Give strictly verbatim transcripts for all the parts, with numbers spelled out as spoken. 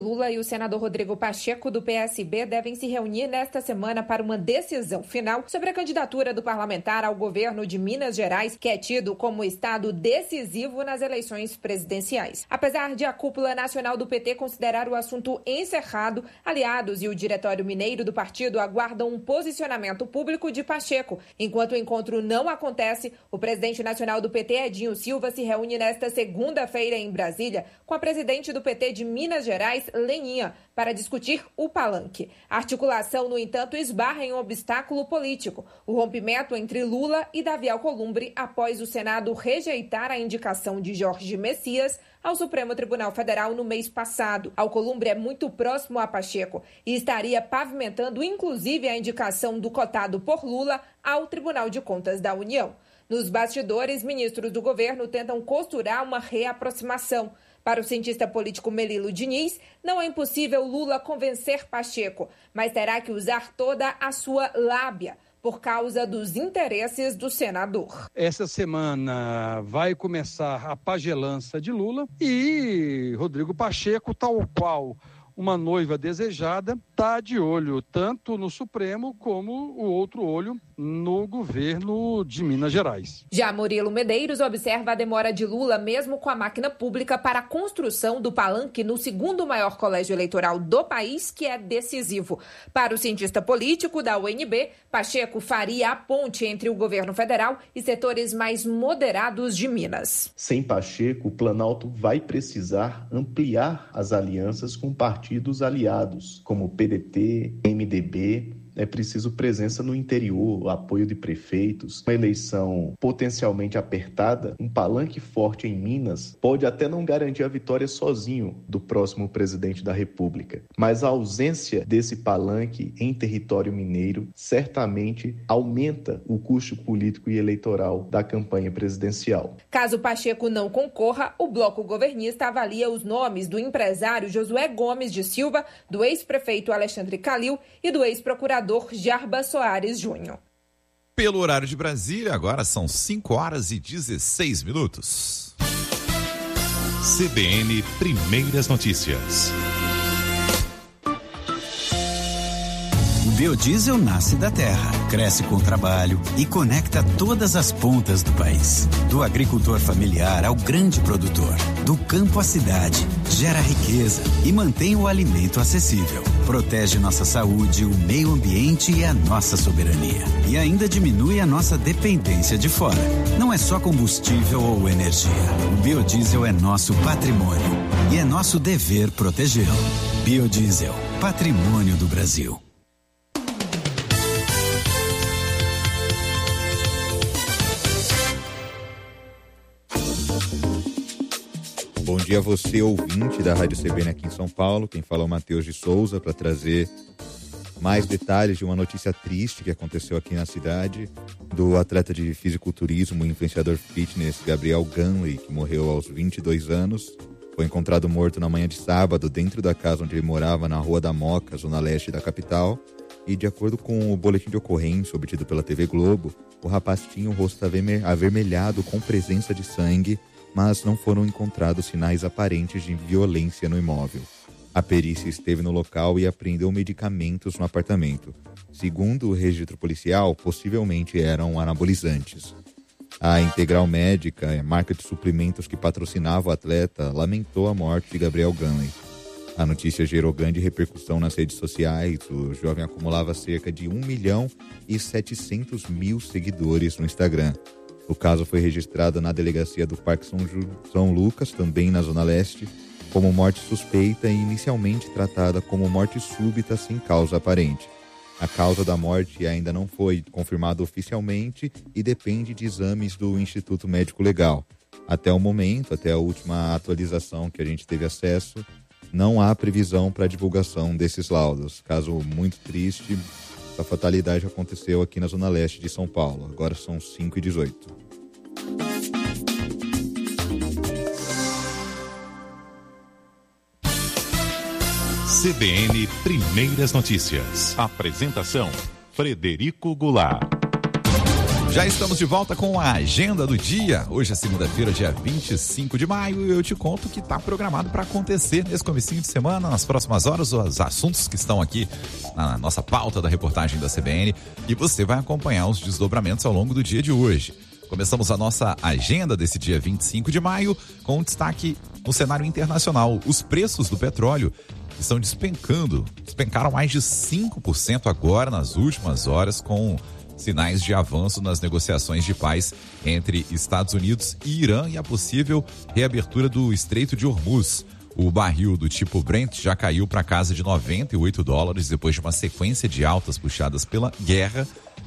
Lula e o senador Rodrigo Pacheco, do P S B, devem se reunir nesta semana para uma decisão final sobre a candidatura do parlamentar ao governo de Minas Gerais, que é tido como estado decisivo nas eleições presidenciais. Apesar de a cúpula nacional do P T considerar o assunto encerrado, aliados e o diretório mineiro do partido aguardam um posicionamento público de Pacheco. Enquanto o encontro não acontece, o presidente nacional do P T, Edinho Silva, se reúne nesta segunda-feira em Brasília com a presidente do P T de Minas Gerais, Leninha, para discutir o palanque. A articulação, no entanto, esbarra em um obstáculo político: o rompimento entre Lula e Davi Alcolumbre após o Senado rejeitar a indicação de Jorge Messias ao Supremo Tribunal Federal no mês passado. Alcolumbre é muito próximo a Pacheco e estaria pavimentando, inclusive, a indicação do cotado por Lula ao Tribunal de Contas da União. Nos bastidores, ministros do governo tentam costurar uma reaproximação. Para o cientista político Melilo Diniz, não é impossível Lula convencer Pacheco, mas terá que usar toda a sua lábia por causa dos interesses do senador. Essa semana vai começar a pagelança de Lula e Rodrigo Pacheco, tal qual uma noiva desejada, está de olho tanto no Supremo como o outro olho no governo de Minas Gerais. Já Murilo Medeiros observa a demora de Lula, mesmo com a máquina pública, para a construção do palanque no segundo maior colégio eleitoral do país, que é decisivo. Para o cientista político da U N B, Pacheco faria a ponte entre o governo federal e setores mais moderados de Minas. Sem Pacheco, o Planalto vai precisar ampliar as alianças com partidos aliados, como P D T, M D B. É preciso presença no interior, apoio de prefeitos. Uma eleição potencialmente apertada, um palanque forte em Minas pode até não garantir a vitória sozinho do próximo presidente da República. Mas a ausência desse palanque em território mineiro certamente aumenta o custo político e eleitoral da campanha presidencial. Caso Pacheco não concorra, o bloco governista avalia os nomes do empresário Josué Gomes de Silva, do ex-prefeito Alexandre Calil e do ex-procurador Jarbas Soares Júnior Pelo horário de Brasília, agora são cinco horas e dezesseis minutos. C B N Primeiras Notícias. O biodiesel nasce da terra, cresce com trabalho e conecta todas as pontas do país. Do agricultor familiar ao grande produtor, do campo à cidade, gera riqueza e mantém o alimento acessível. Protege nossa saúde, o meio ambiente e a nossa soberania. E ainda diminui a nossa dependência de fora. Não é só combustível ou energia. O biodiesel é nosso patrimônio e é nosso dever protegê-lo. Biodiesel, patrimônio do Brasil. Bom dia a você, ouvinte da Rádio C B N aqui em São Paulo. Quem fala é o Matheus de Souza para trazer mais detalhes de uma notícia triste que aconteceu aqui na cidade do atleta de fisiculturismo e influenciador fitness Gabriel Ganley, que morreu aos vinte e dois anos. Foi encontrado morto na manhã de sábado dentro da casa onde ele morava, na Rua da Moca, zona leste da capital. E de acordo com o boletim de ocorrência obtido pela T V Globo, o rapaz tinha o rosto avermelhado com presença de sangue, mas não foram encontrados sinais aparentes de violência no imóvel. A perícia esteve no local e apreendeu medicamentos no apartamento. Segundo o registro policial, possivelmente eram anabolizantes. A Integral Médica, marca de suprimentos que patrocinava o atleta, lamentou a morte de Gabriel Ganley. A notícia gerou grande repercussão nas redes sociais. O jovem acumulava cerca de um milhão e setecentos mil seguidores no Instagram. O caso foi registrado na delegacia do Parque São, Ju... São Lucas, também na Zona Leste, como morte suspeita e inicialmente tratada como morte súbita sem causa aparente. A causa da morte ainda não foi confirmada oficialmente e depende de exames do Instituto Médico Legal. Até o momento, até a última atualização que a gente teve acesso, não há previsão para a divulgação desses laudos. Caso muito triste, a fatalidade aconteceu aqui na Zona Leste de São Paulo. Agora são cinco e dezoito. C B N Primeiras Notícias. Apresentação: Frederico Goulart. Já estamos de volta com a agenda do dia. Hoje é segunda-feira, dia vinte e cinco de maio, e eu te conto o que está programado para acontecer nesse comecinho de semana, nas próximas horas, os assuntos que estão aqui na nossa pauta da reportagem da C B N, e você vai acompanhar os desdobramentos ao longo do dia de hoje. Começamos a nossa agenda desse dia vinte e cinco de maio com um destaque no cenário internacional. Os preços do petróleo estão despencando, despencaram mais de cinco por cento agora nas últimas horas, com sinais de avanço nas negociações de paz entre Estados Unidos e Irã e a possível reabertura do Estreito de Hormuz. O barril do tipo Brent já caiu para casa de noventa e oito dólares depois de uma sequência de altas puxadas pela guerra,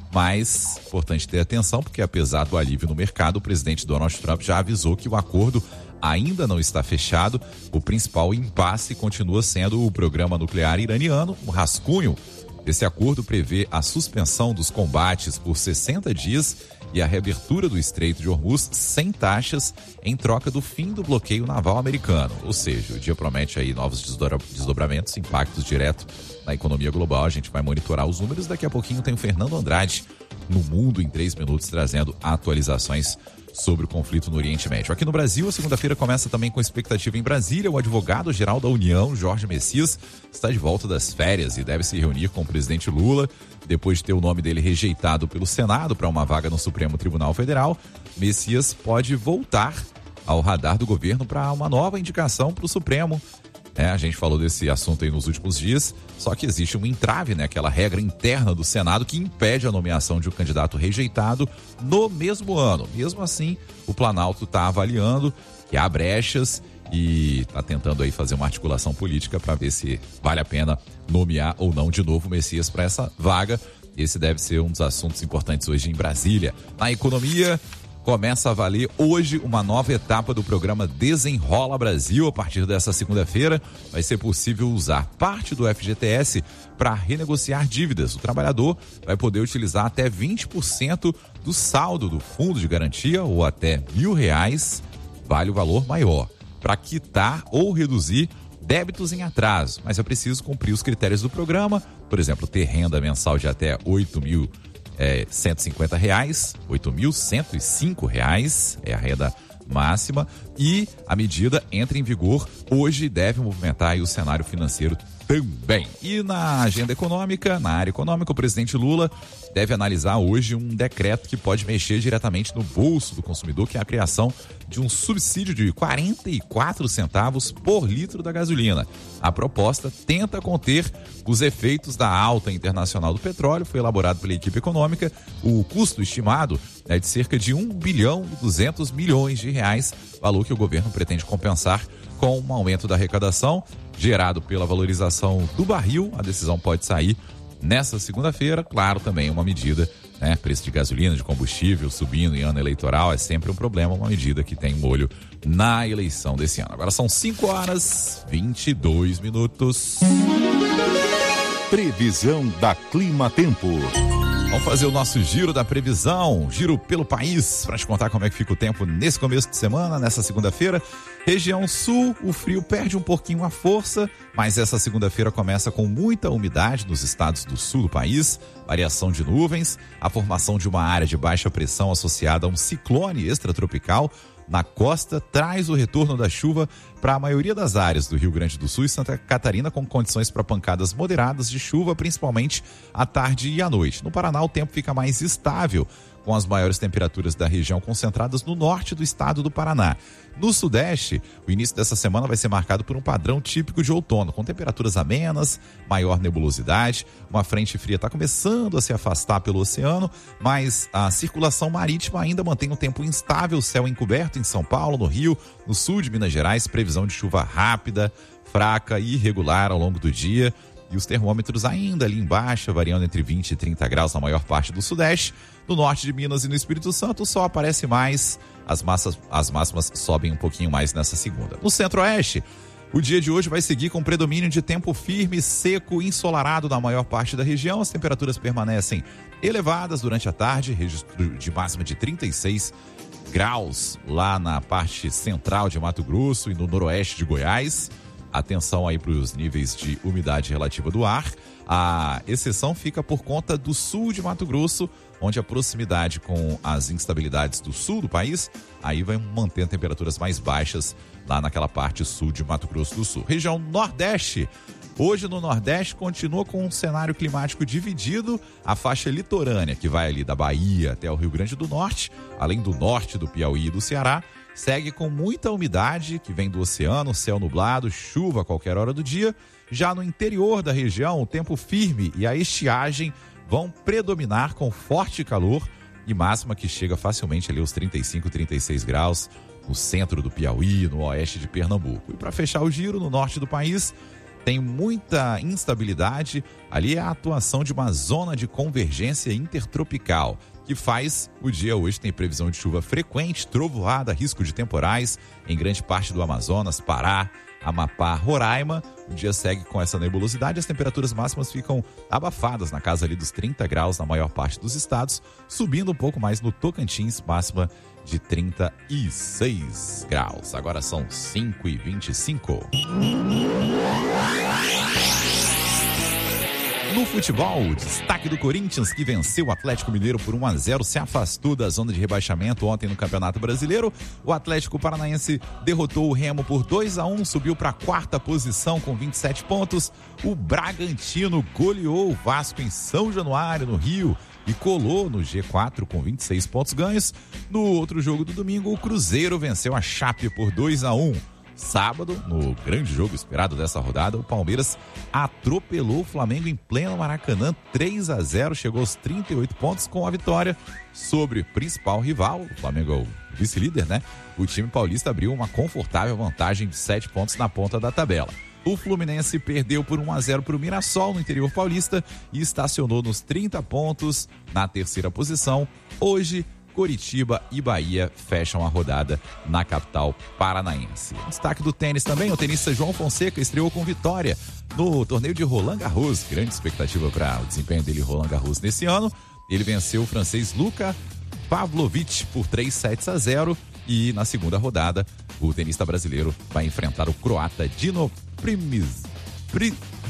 mas importante ter atenção porque, apesar do alívio no mercado, o presidente Donald Trump já avisou que o acordo ainda não está fechado. O principal impasse continua sendo o programa nuclear iraniano. O rascunho esse acordo prevê a suspensão dos combates por sessenta dias e a reabertura do Estreito de Hormuz sem taxas em troca do fim do bloqueio naval americano. Ou seja, o dia promete aí novos desdobramentos, impactos diretos na economia global. A gente vai monitorar os números. Daqui a pouquinho tem o Fernando Andrade no Mundo em três minutos, trazendo atualizações sobre o conflito no Oriente Médio. Aqui no Brasil, a segunda-feira começa também com expectativa em Brasília. O advogado-geral da União, Jorge Messias, está de volta das férias e deve se reunir com o presidente Lula. Depois de ter o nome dele rejeitado pelo Senado para uma vaga no Supremo Tribunal Federal, Messias pode voltar ao radar do governo para uma nova indicação para o Supremo. É, a gente falou desse assunto aí nos últimos dias, só que existe um entrave, né? Aquela regra interna do Senado que impede a nomeação de um candidato rejeitado no mesmo ano. Mesmo assim, o Planalto está avaliando que há brechas e está tentando aí fazer uma articulação política para ver se vale a pena nomear ou não de novo o Messias para essa vaga. Esse deve ser um dos assuntos importantes hoje em Brasília. Na economia, começa a valer hoje uma nova etapa do programa Desenrola Brasil. A partir dessa segunda-feira, vai ser possível usar parte do F G T S para renegociar dívidas. O trabalhador vai poder utilizar até vinte por cento do saldo do fundo de garantia, ou até mil reais, vale o valor maior, para quitar ou reduzir débitos em atraso. Mas é preciso cumprir os critérios do programa, por exemplo, ter renda mensal de até oito mil É, cento e cinquenta reais, oito mil cento e cinco reais é a renda máxima, e a medida entra em vigor hoje e deve movimentar aí o cenário financeiro também. E na agenda econômica, na área econômica, o presidente Lula deve analisar hoje um decreto que pode mexer diretamente no bolso do consumidor, que é a criação de um subsídio de quarenta e quatro centavos por litro da gasolina. A proposta tenta conter os efeitos da alta internacional do petróleo. Foi elaborado pela equipe econômica. O custo estimado é de cerca de um bilhão e duzentos milhões de reais, valor que o governo pretende compensar com um aumento da arrecadação gerado pela valorização do barril. A decisão pode sair nessa segunda-feira. Claro, também uma medida, né? Preço de gasolina, de combustível subindo em ano eleitoral é sempre um problema, uma medida que tem um olho na eleição desse ano. Agora são cinco horas e vinte e dois minutos. Previsão da Clima Tempo. Vamos fazer o nosso giro da previsão, giro pelo país, para te contar como é que fica o tempo nesse começo de semana, nessa segunda-feira. Região sul, o frio perde um pouquinho a força, mas essa segunda-feira começa com muita umidade nos estados do sul do país, variação de nuvens, a formação de uma área de baixa pressão associada a um ciclone extratropical na costa traz o retorno da chuva para a maioria das áreas do Rio Grande do Sul e Santa Catarina, com condições para pancadas moderadas de chuva, principalmente à tarde e à noite. No Paraná, o tempo fica mais estável, com as maiores temperaturas da região concentradas no norte do estado do Paraná. No sudeste, o início dessa semana vai ser marcado por um padrão típico de outono, com temperaturas amenas, maior nebulosidade. Uma frente fria está começando a se afastar pelo oceano, mas a circulação marítima ainda mantém um tempo instável, céu encoberto em São Paulo, no Rio, no sul de Minas Gerais, previsão de chuva rápida, fraca e irregular ao longo do dia. E os termômetros ainda ali embaixo, variando entre vinte e trinta graus na maior parte do sudeste. No norte de Minas e no Espírito Santo, o sol aparece mais, as, massas, as máximas sobem um pouquinho mais nessa segunda. No centro-oeste, o dia de hoje vai seguir com predomínio de tempo firme, seco e ensolarado na maior parte da região. As temperaturas permanecem elevadas durante a tarde, registro de máxima de trinta e seis graus lá na parte central de Mato Grosso e no noroeste de Goiás. Atenção aí para os níveis de umidade relativa do ar. A exceção fica por conta do sul de Mato Grosso, onde a proximidade com as instabilidades do sul do país, aí vai manter temperaturas mais baixas lá naquela parte sul de Mato Grosso do Sul. Região Nordeste. Hoje no Nordeste continua com um cenário climático dividido, a faixa litorânea, que vai ali da Bahia até o Rio Grande do Norte, além do norte do Piauí e do Ceará, segue com muita umidade que vem do oceano, céu nublado, chuva a qualquer hora do dia. Já no interior da região, o tempo firme e a estiagem vão predominar com forte calor e máxima que chega facilmente ali aos trinta e cinco, trinta e seis graus no centro do Piauí, no oeste de Pernambuco. E para fechar o giro, no norte do país, tem muita instabilidade. Ali é a atuação de uma zona de convergência intertropical, que faz o dia hoje tem previsão de chuva frequente, trovoada, risco de temporais em grande parte do Amazonas, Pará, Amapá, Roraima. O dia segue com essa nebulosidade, as temperaturas máximas ficam abafadas na casa ali dos trinta graus na maior parte dos estados, subindo um pouco mais no Tocantins, máxima de trinta e seis graus. Agora são cinco e vinte e cinco. No futebol, o destaque do Corinthians, que venceu o Atlético Mineiro por um a zero, se afastou da zona de rebaixamento ontem no Campeonato Brasileiro. O Atlético Paranaense derrotou o Remo por dois a um, subiu para a quarta posição com vinte e sete pontos. O Bragantino goleou o Vasco em São Januário, no Rio, e colou no G quatro com vinte e seis pontos ganhos. No outro jogo do domingo, o Cruzeiro venceu a Chape por dois a um. Sábado, no grande jogo esperado dessa rodada, o Palmeiras atropelou o Flamengo em pleno Maracanã, três a zero, chegou aos trinta e oito pontos com a vitória sobre o principal rival. O Flamengo é o vice-líder, né? O time paulista abriu uma confortável vantagem de sete pontos na ponta da tabela. O Fluminense perdeu por um a zero para o Mirassol no interior paulista e estacionou nos trinta pontos na terceira posição. Hoje, Coritiba e Bahia fecham a rodada na capital paranaense. Destaque do tênis também, o tenista João Fonseca estreou com vitória no torneio de Roland Garros. Grande expectativa para o desempenho dele em Roland Garros nesse ano. Ele venceu o francês Luka Pavlovic por três sets a zero e na segunda rodada o tenista brasileiro vai enfrentar o croata Dino Primis, Pri,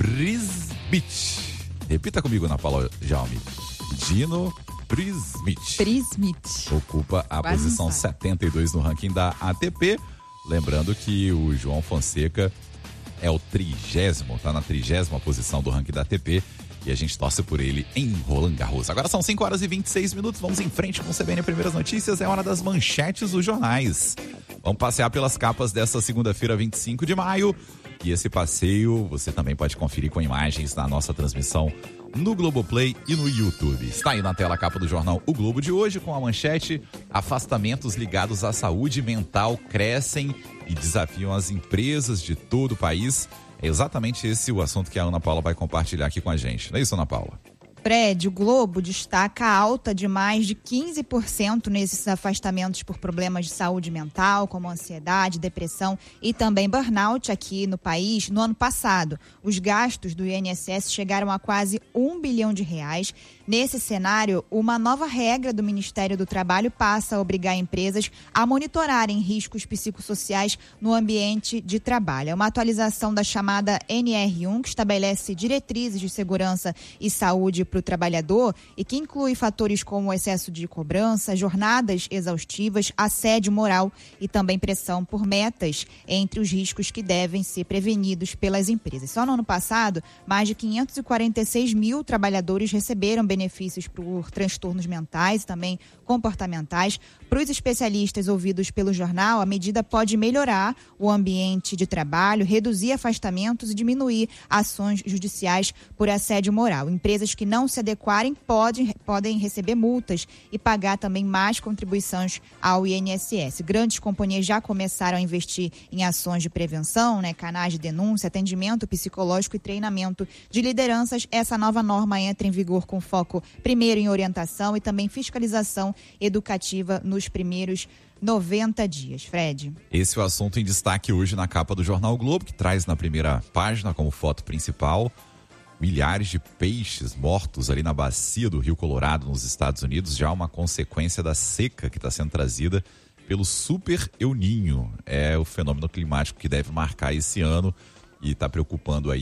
Prismic. Repita comigo, Ana Paula Jaume. Dino Prismic. Prismic. Ocupa a Quase posição setenta e dois no ranking da A T P. Lembrando que o João Fonseca é o trigésimo, tá na trigésima posição do ranking da A T P. E a gente torce por ele em Roland Garros. Agora são cinco horas e vinte e seis minutos. Vamos em frente com o C B N Primeiras Notícias. É hora das manchetes dos jornais. Vamos passear pelas capas dessa segunda-feira, vinte e cinco de maio. E esse passeio você também pode conferir com imagens na nossa transmissão no Globoplay e no YouTube. Está aí na tela a capa do jornal O Globo de hoje com a manchete: afastamentos ligados à saúde mental crescem e desafiam as empresas de todo o país. É exatamente esse o assunto que a Ana Paula vai compartilhar aqui com a gente. Não é isso, Ana Paula? Fred, o Globo destaca a alta de mais de quinze por cento nesses afastamentos por problemas de saúde mental, como ansiedade, depressão e também burnout aqui no país no ano passado. Os gastos do I N S S chegaram a quase um bilhão de reais. Nesse cenário, uma nova regra do Ministério do Trabalho passa a obrigar empresas a monitorarem riscos psicossociais no ambiente de trabalho. É uma atualização da chamada N R um, que estabelece diretrizes de segurança e saúde para o trabalhador e que inclui fatores como excesso de cobrança, jornadas exaustivas, assédio moral e também pressão por metas entre os riscos que devem ser prevenidos pelas empresas. Só no ano passado, mais de quinhentos e quarenta e seis mil trabalhadores receberam benefícios por transtornos mentais e também comportamentais. Para os especialistas ouvidos pelo jornal, a medida pode melhorar o ambiente de trabalho, reduzir afastamentos e diminuir ações judiciais por assédio moral. Empresas que não se adequarem podem, podem receber multas e pagar também mais contribuições ao I N S S. Grandes companhias já começaram a investir em ações de prevenção, né, canais de denúncia, atendimento psicológico e treinamento de lideranças. Essa nova norma entra em vigor com foco primeiro em orientação e também fiscalização educativa nos primeiros noventa dias. Fred. Esse é o assunto em destaque hoje na capa do Jornal o Globo, que traz na primeira página como foto principal milhares de peixes mortos ali na bacia do Rio Colorado, nos Estados Unidos, já uma consequência da seca que está sendo trazida pelo Super El Niño. É o fenômeno climático que deve marcar esse ano e está preocupando aí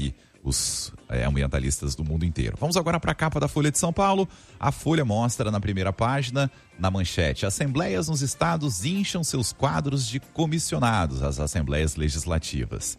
os é, ambientalistas do mundo inteiro. Vamos agora para a capa da Folha de São Paulo. A Folha mostra na primeira página, na manchete, assembleias nos estados incham seus quadros de comissionados, as assembleias legislativas.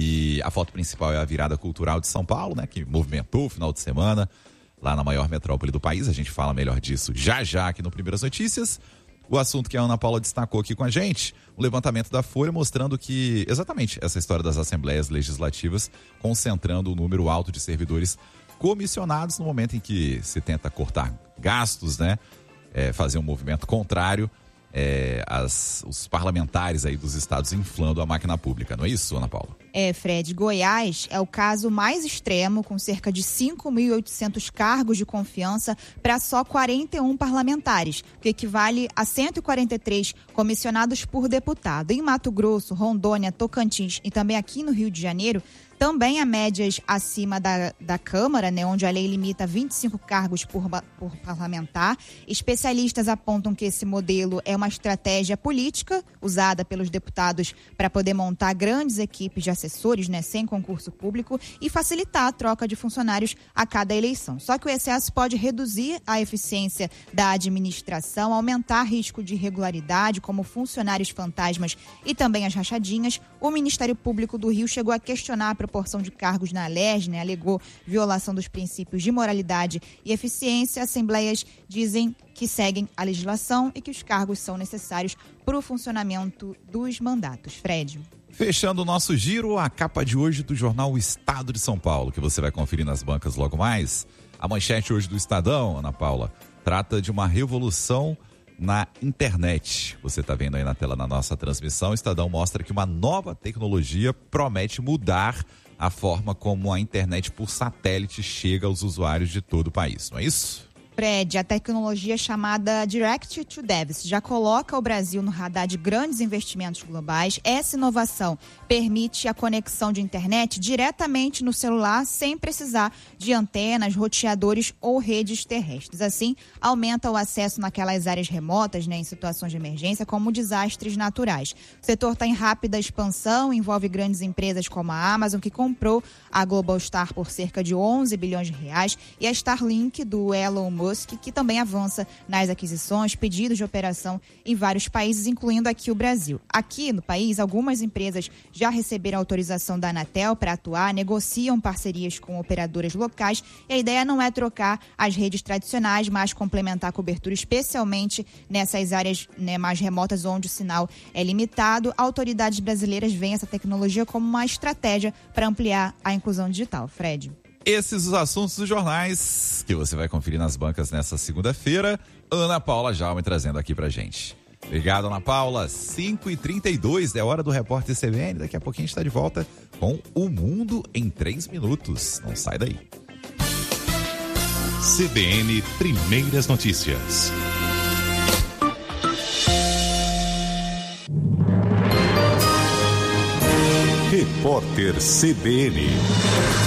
E a foto principal é a virada cultural de São Paulo, né, que movimentou o final de semana lá na maior metrópole do país. A gente fala melhor disso já já aqui no Primeiras Notícias. O assunto que a Ana Paula destacou aqui com a gente, o levantamento da Folha mostrando que, exatamente, essa história das assembleias legislativas concentrando o número alto de servidores comissionados no momento em que se tenta cortar gastos, né? É, fazer um movimento contrário, é, as, os parlamentares aí dos estados inflando a máquina pública, não é isso, Ana Paula? É, Fred, Goiás é o caso mais extremo, com cerca de cinco mil e oitocentos cargos de confiança para só quarenta e um parlamentares, o que equivale a cento e quarenta e três comissionados por deputado. Em Mato Grosso, Rondônia, Tocantins e também aqui no Rio de Janeiro, também há médias acima da, da Câmara, né, onde a lei limita vinte e cinco cargos por, por parlamentar. Especialistas apontam que esse modelo é uma estratégia política usada pelos deputados para poder montar grandes equipes de assessores, né, sem concurso público e facilitar a troca de funcionários a cada eleição. Só que o excesso pode reduzir a eficiência da administração, aumentar risco de irregularidade, como funcionários fantasmas e também as rachadinhas. O Ministério Público do Rio chegou a questionar a proporção de cargos na Alerj, né, alegou violação dos princípios de moralidade e eficiência. Assembleias dizem que seguem a legislação e que os cargos são necessários para o funcionamento dos mandatos. Fred. Fechando o nosso giro, a capa de hoje do jornal O Estado de São Paulo, que você vai conferir nas bancas logo mais. A manchete hoje do Estadão, Ana Paula, trata de uma revolução na internet. Você está vendo aí na tela na nossa transmissão, o Estadão mostra que uma nova tecnologia promete mudar a forma como a internet por satélite chega aos usuários de todo o país, não é isso? Fred, a tecnologia chamada Direct to Devs já coloca o Brasil no radar de grandes investimentos globais. Essa inovação permite a conexão de internet diretamente no celular sem precisar de antenas, roteadores ou redes terrestres. Assim, aumenta o acesso naquelas áreas remotas, né, em situações de emergência, como desastres naturais. O setor está em rápida expansão, envolve grandes empresas como a Amazon, que comprou a Globalstar por cerca de onze bilhões de reais, e a Starlink do Elon Musk, que também avança nas aquisições, pedidos de operação em vários países, incluindo aqui o Brasil. Aqui no país, algumas empresas já receberam autorização da Anatel para atuar, negociam parcerias com operadoras locais, e a ideia não é trocar as redes tradicionais, mas complementar a cobertura, especialmente nessas áreas, né, mais remotas, onde o sinal é limitado. Autoridades brasileiras veem essa tecnologia como uma estratégia para ampliar a inclusão digital. Fred. Esses os assuntos dos jornais que você vai conferir nas bancas nessa segunda-feira. Ana Paula Jalma trazendo aqui pra gente. Obrigado, Ana Paula. cinco e trinta e dois, é hora do Repórter C B N. Daqui a pouquinho a gente está de volta com O Mundo em três minutos. Não sai daí. C B N Primeiras Notícias. Repórter C B N.